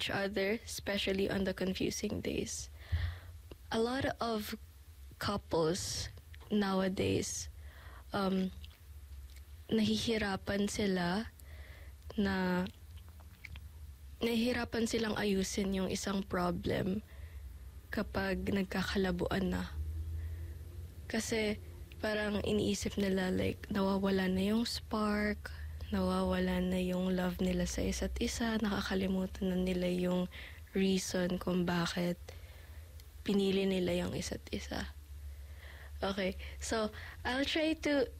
each other, especially on the confusing days. A lot of couples nowadays, nahihirapan sila na nahihirapan silang ayusin yung isang problem kapag nagkakalabuan na. Kasi parang iniisip nila like nawawala na yung spark, nawawala na yung love nila sa isa't isa, nakakalimutan na nila yung reason kung bakit pinili nila yung isa't isa. Okay, so I'll try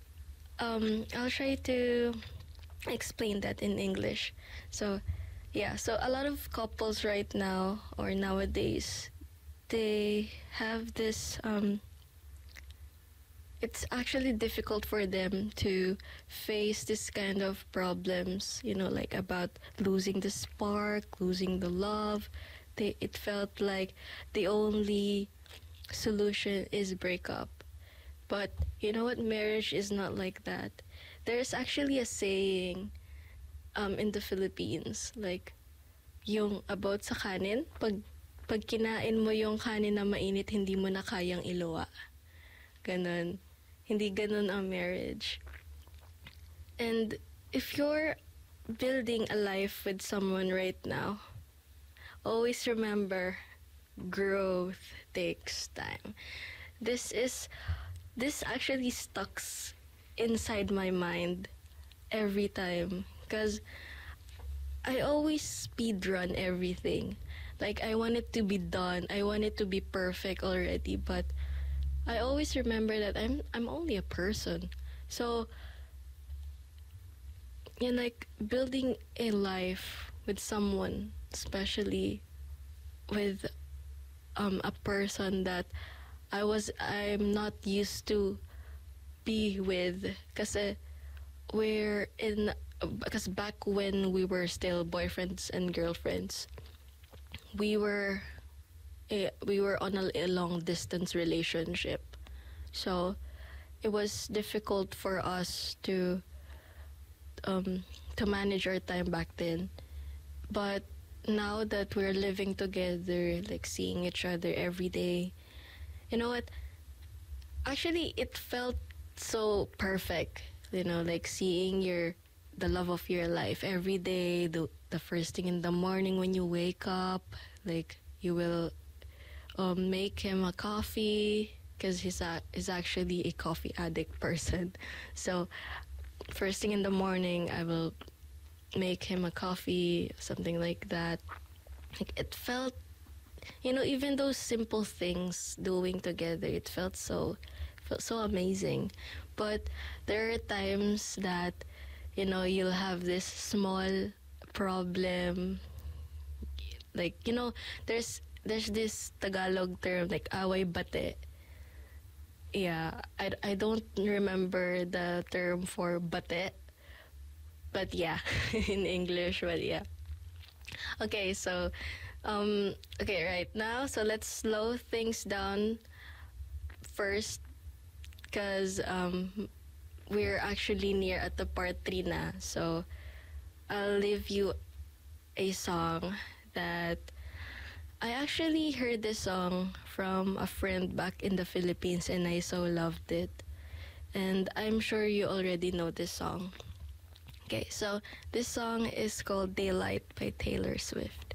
to explain that in English. So yeah, so a lot of couples right now or nowadays, they have this it's actually difficult for them to face this kind of problems, you know, like about losing the spark, losing the love. It felt like the only solution is breakup. But you know what? Marriage is not like that. There's actually a saying in the Philippines, like, yung about sa kanin, pag kinain mo yung kanin na mainit, hindi mo na kayang iluwa. Ganon. Hindi ganon ang marriage. And if you're building a life with someone right now, always remember, growth takes time. This actually stuck inside my mind every time, because I always speedrun everything. Like, I want it to be done. I want it to be perfect already, but I always remember that I'm only a person. So, you know, like building a life with someone, especially with a person that I'm not used to be with, kasi because back when we were still boyfriends and girlfriends, we were on a long distance relationship. So it was difficult for us to manage our time back then. But now that we're living together, like seeing each other every day, you know what? Actually, it felt so perfect. You know, like seeing the love of your life every day, the first thing in the morning when you wake up, like you will make him a coffee, because he's actually a coffee addict person. So first thing in the morning, I will make him a coffee, something like that. Like, it felt, you know, even those simple things doing together, it felt so amazing. But there are times that, you know, you'll have this small problem, like, you know, there's this Tagalog term like away bate. Yeah, I don't remember the term for bate, but yeah, in English, but yeah. Okay, so okay, right now, so let's slow things down first, because we're actually near at the part 3 na. So I'll leave you a song that I actually heard this song from a friend back in the Philippines, and I so loved it. And I'm sure you already know this song. Okay, so this song is called Daylight by Taylor Swift.